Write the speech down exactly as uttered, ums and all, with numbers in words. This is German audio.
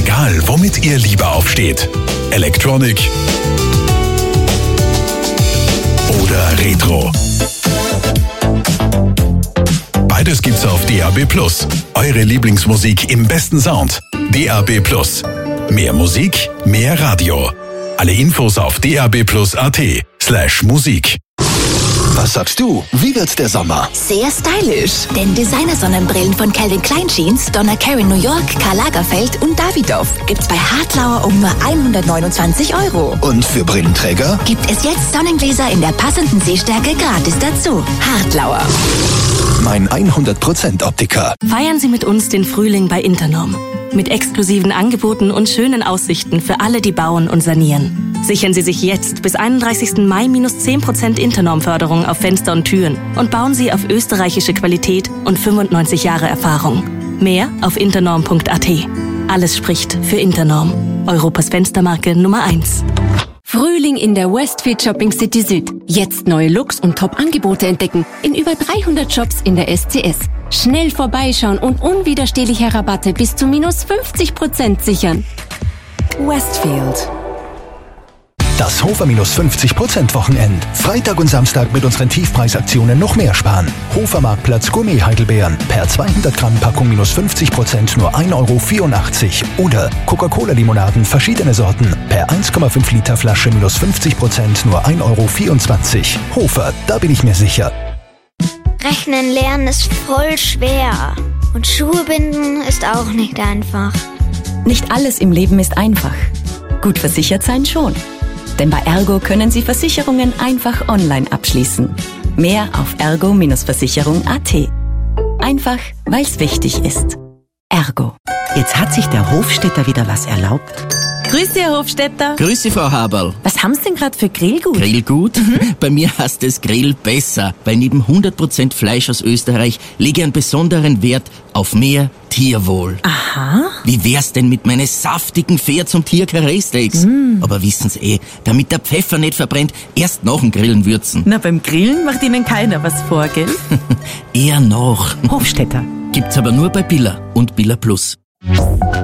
Egal, womit ihr lieber aufsteht. Electronic oder Retro. Beides gibt's auf D A B plus. Eure Lieblingsmusik im besten Sound. D A B plus. Mehr Musik, mehr Radio. Alle Infos auf dab.at slash Musik. Was sagst du? Wie wird der Sommer? Sehr stylisch. Denn Designer-Sonnenbrillen von Calvin Klein Jeans, Donna Karan New York, Karl Lagerfeld und Davidoff gibt's bei Hartlauer um nur hundertneunundzwanzig Euro. Und für Brillenträger? Gibt es jetzt Sonnengläser in der passenden Sehstärke gratis dazu. Hartlauer. Mein hundert Prozent Optiker. Feiern Sie mit uns den Frühling bei Internorm. Mit exklusiven Angeboten und schönen Aussichten für alle, die bauen und sanieren. Sichern Sie sich jetzt bis einunddreißigsten Mai minus zehn Prozent Internorm-Förderung auf Fenster und Türen und bauen Sie auf österreichische Qualität und fünfundneunzig Jahre Erfahrung. Mehr auf internorm punkt at. Alles spricht für Internorm. Europas Fenstermarke Nummer eins. Frühling in der Westfield Shopping City Süd. Jetzt neue Looks und Top-Angebote entdecken in über dreihundert Shops in der S C S. Schnell vorbeischauen und unwiderstehliche Rabatte bis zu minus fünfzig Prozent sichern. Westfield. Das Hofer minus fünfzig Prozent Wochenend. Freitag und Samstag mit unseren Tiefpreisaktionen noch mehr sparen. Hofer Marktplatz Gourmet Heidelbeeren. Per zweihundert Gramm Packung minus fünfzig Prozent nur ein Euro vierundachtzig. Oder Coca-Cola-Limonaden verschiedene Sorten. Per eins Komma fünf Liter Flasche minus fünfzig Prozent nur ein Euro vierundzwanzig. Hofer, da bin ich mir sicher. Rechnen lernen ist voll schwer. Und Schuhe binden ist auch nicht einfach. Nicht alles im Leben ist einfach. Gut versichert sein schon. Denn bei Ergo können Sie Versicherungen einfach online abschließen. Mehr auf ergo Versicherung punkt at. Einfach, weil es wichtig ist. Ergo. Jetzt hat sich der Hofstädter wieder was erlaubt. Grüß Sie, Herr Hofstädter. Grüß Sie, Frau Haberl. Was haben Sie denn gerade für Grillgut? Grillgut? Mhm. Bei mir heißt es Grill besser, weil neben hundert Prozent Fleisch aus Österreich lege ich einen besonderen Wert auf mehr Tierwohl. Aha. Wie wär's denn mit meinen saftigen Pferds- und Tier-Karree-Steaks? Mm. Aber wissen Sie eh, damit der Pfeffer nicht verbrennt, erst nach dem Grillen würzen. Na, beim Grillen macht Ihnen keiner was vor, gell? Eher noch. Hofstädter. Gibt's aber nur bei Billa und Billa Plus.